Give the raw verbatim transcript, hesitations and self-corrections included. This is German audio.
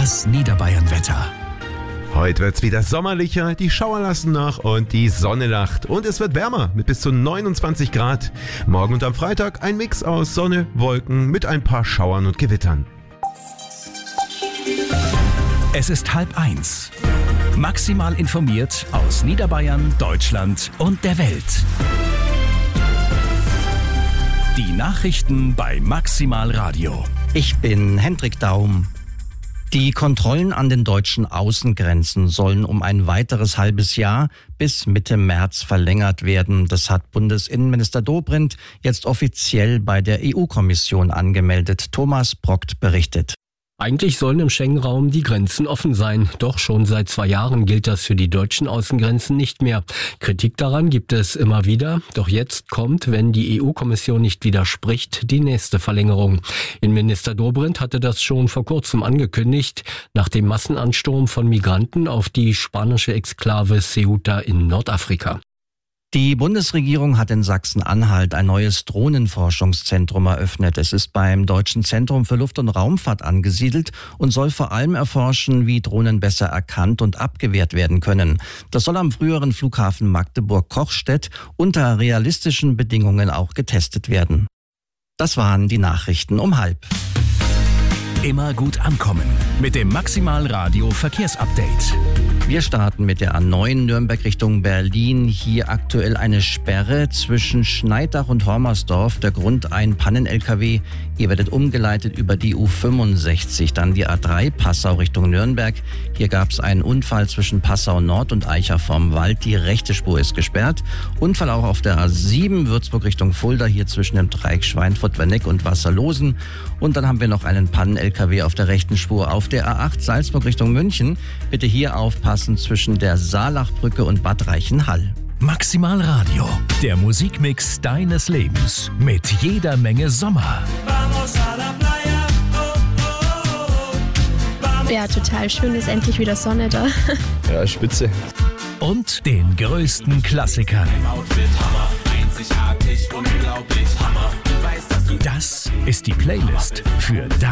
Das Niederbayern-Wetter. Heute wird's wieder sommerlicher, die Schauer lassen nach und die Sonne lacht. Und es wird wärmer mit bis zu neunundzwanzig Grad. Morgen und am Freitag ein Mix aus Sonne, Wolken mit ein paar Schauern und Gewittern. Es ist halb eins. Maximal informiert aus Niederbayern, Deutschland und der Welt. Die Nachrichten bei Maximal Radio. Ich bin Hendrik Daum. Die Kontrollen an den deutschen Außengrenzen sollen um ein weiteres halbes Jahr bis Mitte März verlängert werden. Das hat Bundesinnenminister Dobrindt jetzt offiziell bei der E U-Kommission angemeldet. Thomas Brockt berichtet. Eigentlich sollen im Schengen-Raum die Grenzen offen sein. Doch schon seit zwei Jahren gilt das für die deutschen Außengrenzen nicht mehr. Kritik daran gibt es immer wieder. Doch jetzt kommt, wenn die E U-Kommission nicht widerspricht, die nächste Verlängerung. Innenminister Dobrindt hatte das schon vor kurzem angekündigt, nach dem Massenansturm von Migranten auf die spanische Exklave Ceuta in Nordafrika. Die Bundesregierung hat in Sachsen-Anhalt ein neues Drohnenforschungszentrum eröffnet. Es ist beim Deutschen Zentrum für Luft- und Raumfahrt angesiedelt und soll vor allem erforschen, wie Drohnen besser erkannt und abgewehrt werden können. Das soll am früheren Flughafen Magdeburg-Kochstedt unter realistischen Bedingungen auch getestet werden. Das waren die Nachrichten um halb. Immer gut ankommen mit dem Maximal Radio Verkehrsupdate. Wir starten mit der A neun Nürnberg Richtung Berlin. Hier aktuell eine Sperre zwischen Schneidach und Hormersdorf. Der Grund ein Pannen-L K W. Ihr werdet umgeleitet über die U fünfundsechzig. Dann die A drei Passau Richtung Nürnberg. Hier gab es einen Unfall zwischen Passau Nord und Eicher vom Wald. Die rechte Spur ist gesperrt. Unfall auch auf der A sieben Würzburg Richtung Fulda. Hier zwischen dem Dreieck Schweinfurt-Werneck und Wasserlosen. Und dann haben wir noch einen Pannen-L K W auf der rechten Spur auf der A acht Salzburg Richtung München. Bitte hier aufpassen zwischen der Saalachbrücke und Bad Reichenhall. Maximal Radio, der Musikmix deines Lebens mit jeder Menge Sommer. Ja, total schön, ist endlich wieder Sonne da. Ja, spitze. Und den größten Klassikern. Das ist die Playlist für dein